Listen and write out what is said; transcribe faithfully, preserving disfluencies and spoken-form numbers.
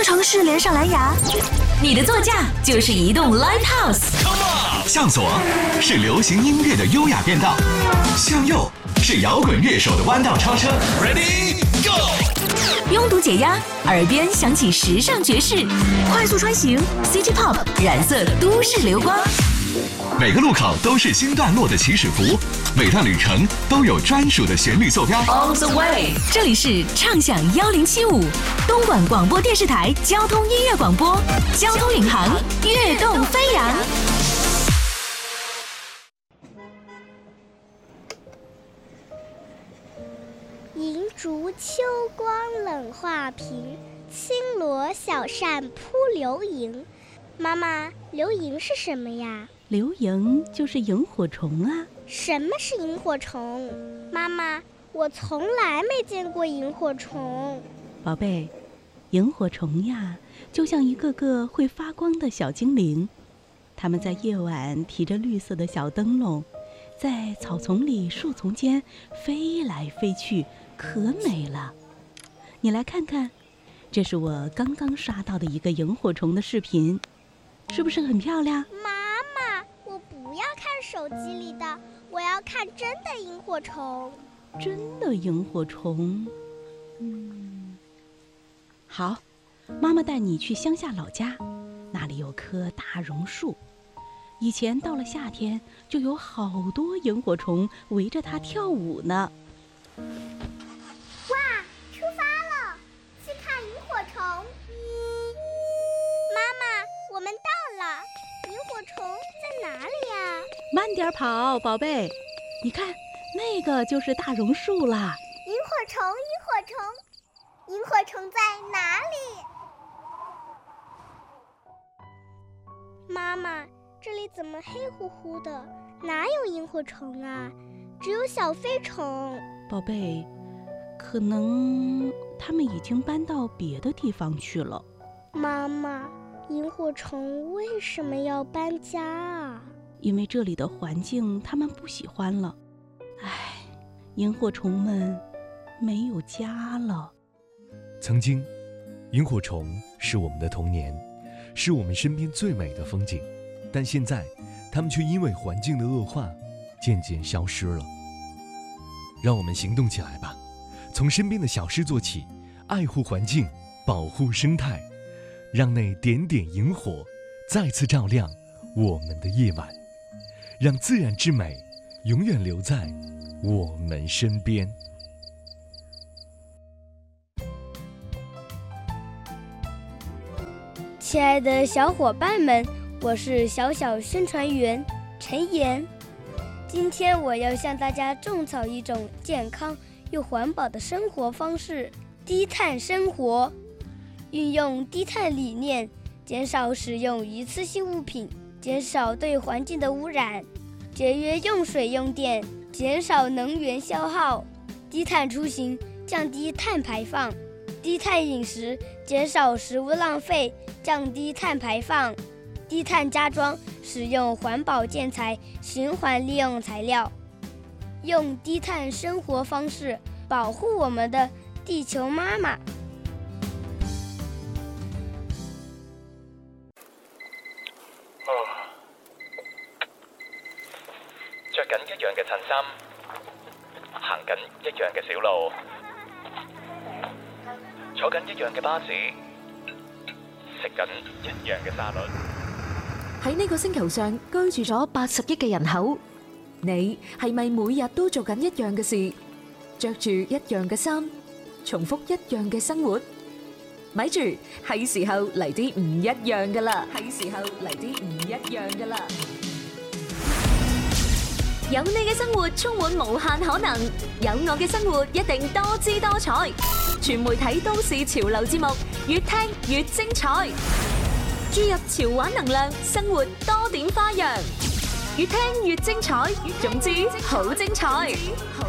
当城市连上蓝牙，你的座驾就是移动 Live House。 向左是流行音乐的优雅变道，向右是摇滚乐手的弯道超车。Ready Go！ 拥堵解压，耳边响起时尚爵士，快速穿行 City Pop 染色都市流光。 每个路口都是新段落的起始符，每段旅程都有专属的旋律坐标。 On the way， 这里是畅享幺零七五，东莞广播电视台交通音乐广播，交通领航，跃动飞扬。 银烛秋光冷画屏，轻罗小扇扑流萤。妈妈，流萤是什么呀？ 流萤就是萤火虫啊。 什么是萤火虫？妈妈，我从来没见过萤火虫。 宝贝，萤火虫呀，就像一个个会发光的小精灵，它们在夜晚提着绿色的小灯笼，在草丛里树丛间飞来飞去，可美了。你来看看，这是我刚刚刷到的一个萤火虫的视频，是不是很漂亮？ 妈妈，我不要看手机里的，我要看真的萤火虫。 真的萤火虫？嗯，好，妈妈带你去乡下老家，那里有棵大榕树，以前到了夏天就有好多萤火虫围着它跳舞呢。 哇，出发了，去看萤火虫。妈妈，我们到了，萤火虫在哪里呀？ 慢点跑，宝贝，你看那个就是大榕树啦。 萤火虫，萤火虫，萤火虫在哪里？妈妈，这里怎么黑乎乎的？哪有萤火虫啊？只有小飞虫。 宝贝，可能他们已经搬到别的地方去了。 妈妈，萤火虫为什么要搬家啊？ 因为这里的环境他们不喜欢了。唉，萤火虫们没有家了。 曾经，萤火虫是我们的童年，是我们身边最美的风景，但现在它们却因为环境的恶化渐渐消失了。让我们行动起来吧，从身边的小事做起，爱护环境，保护生态，让那点点萤火再次照亮我们的夜晚，让自然之美永远留在我们身边。 亲爱的小伙伴们，我是小小宣传员陈岩。今天我要向大家种草一种健康又环保的生活方式——低碳生活。运用低碳理念，减少使用一次性物品，减少对环境的污染，节约用水用电，减少能源消耗。低碳出行，降低碳排放；低碳饮食，减少食物浪费，降低碳排放；低碳家装，使用环保建材，循环利用材料。用低碳生活方式保护我们的地球妈妈。 着緊一樣嘅襯衫，行緊一樣嘅小路，坐緊一樣嘅巴士，食緊一樣嘅沙律。 喺呢個星球上居住咗八十億嘅人口，你係咪每日都做緊一樣嘅事，着住一樣嘅衫，重複一樣嘅生活？咪住，係時候嚟啲唔一樣㗎喇！係時候嚟啲唔一樣㗎喇！ 有你嘅生活充滿無限可能，有我嘅生活一定多姿多彩。全媒體都市潮流節目，越聽越精彩。注入潮玩能量，生活多點花樣，越聽越精彩。總之好精彩。